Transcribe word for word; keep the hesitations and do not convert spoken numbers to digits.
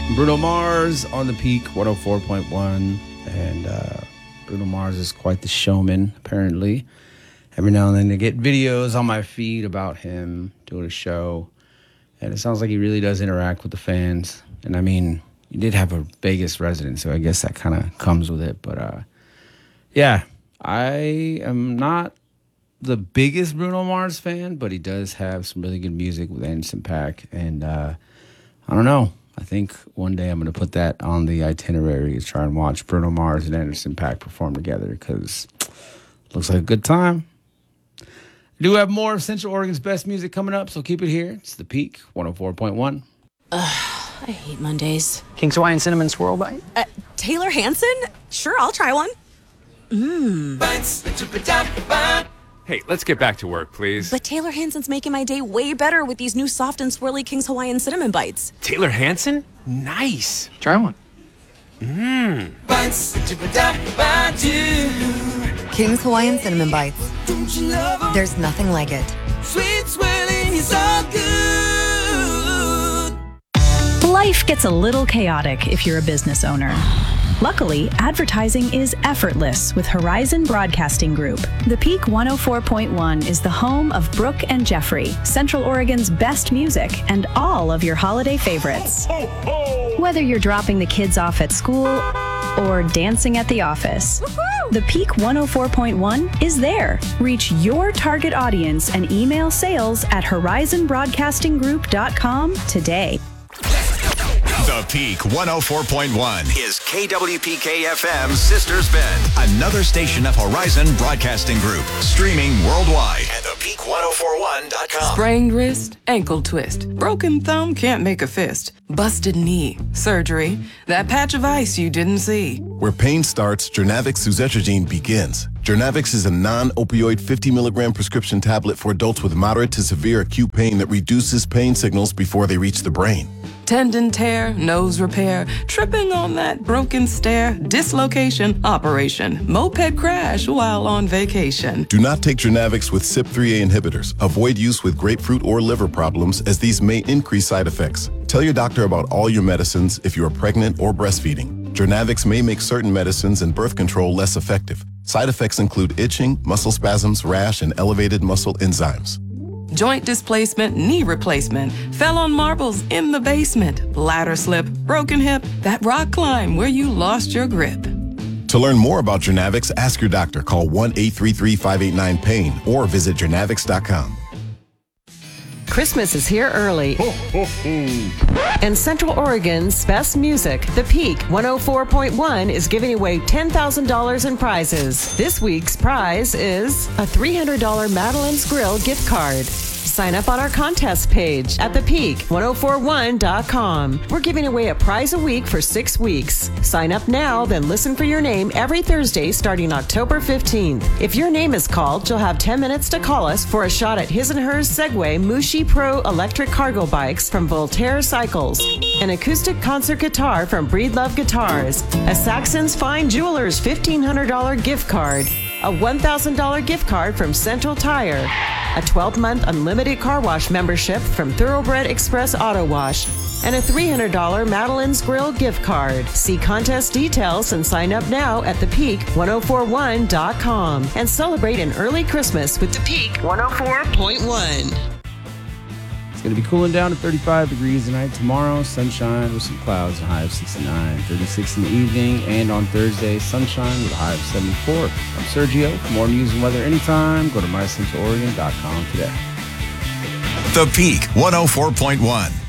Bruno Mars on the Peak one oh four point one. And uh, Bruno Mars is quite the showman, apparently. Every now and then I get videos on my feed about him doing a show. And it sounds like he really does interact with the fans. And I mean, he did have a Vegas residence, so I guess that kind of comes with it. But uh, yeah, I am not the biggest Bruno Mars fan, but he does have some really good music with Anderson .Paak. And uh, I don't know. I think one day I'm going to put that on the itinerary to try and watch Bruno Mars and Anderson .Paak perform together because it looks like a good time. I do have more of Central Oregon's best music coming up, so keep it here. It's The Peak one oh four point one. Ugh, I hate Mondays. King's Hawaiian Cinnamon Swirl Bite? Uh, Taylor Hanson? Sure, I'll try one. Mmm. Hey, let's get back to work, please. But Taylor Hanson's making my day way better with these new soft and swirly King's Hawaiian Cinnamon Bites. Taylor Hanson? Nice. Try one. Mmm. King's Hawaiian Cinnamon Bites. There's nothing like it. Sweet swirling is all good. Life gets a little chaotic if you're a business owner. Luckily, advertising is effortless with Horizon Broadcasting Group. The Peak one oh four point one is the home of Brooke and Jeffrey, Central Oregon's best music, and all of your holiday favorites. Whether you're dropping the kids off at school or dancing at the office, Woo-hoo! The Peak one oh four point one is there. Reach your target audience and email sales at horizon broadcasting group dot com today. The Peak one oh four point one is K W P K F M's Sisters Bend, another station of Horizon Broadcasting Group, streaming worldwide at the peak one oh four one dot com. Sprained wrist, ankle twist, broken thumb can't make a fist, busted knee, surgery, that patch of ice you didn't see. Where pain starts, Jernavix suzetrigine begins. Jernavix is a non-opioid fifty milligram prescription tablet for adults with moderate to severe acute pain that reduces pain signals before they reach the brain. Tendon tear, nose repair, tripping on that broken stair, dislocation, operation, moped crash while on vacation. Do not take Jernavix with C Y P three A inhibitors. Avoid use with grapefruit or liver problems as these may increase side effects. Tell your doctor about all your medicines if you are pregnant or breastfeeding. Jernavix may make certain medicines and birth control less effective. Side effects include itching, muscle spasms, rash, and elevated muscle enzymes. Joint displacement, knee replacement, fell on marbles in the basement, ladder slip, broken hip, that rock climb where you lost your grip. To learn more about Jernavix, ask your doctor. Call one eight three three, five eight nine, pain or visit jernavix dot com. Christmas is here early. Ho, ho, ho. And Central Oregon's best music, The Peak one oh four point one, is giving away ten thousand dollars in prizes. This week's prize is a three hundred dollars Madeline's Grill gift card. Sign up on our contest page at the peak one oh four one dot com. We're giving away a prize a week for six weeks. Sign up now, then listen for your name every Thursday starting October fifteenth. If your name is called, you'll have ten minutes to call us for a shot at his and hers Segway Mushi Pro electric cargo bikes from Voltaire Cycles, an acoustic concert guitar from Breedlove Guitars, a Saxon's Fine Jewelers fifteen hundred dollars gift card, a one thousand dollars gift card from Central Tire, a twelve-month unlimited car wash membership from Thoroughbred Express Auto Wash, and a three hundred dollars Madeline's Grill gift card. See contest details and sign up now at the peak one oh four one dot com and celebrate an early Christmas with The Peak one oh four point one. It's going to be cooling down to thirty-five degrees tonight. Tomorrow, sunshine with some clouds, a high of sixty-nine, thirty-six in the evening. And on Thursday, sunshine with a high of seventy-four. I'm Sergio. For more news and weather anytime, go to my central oregon dot com today. The Peak one oh four point one.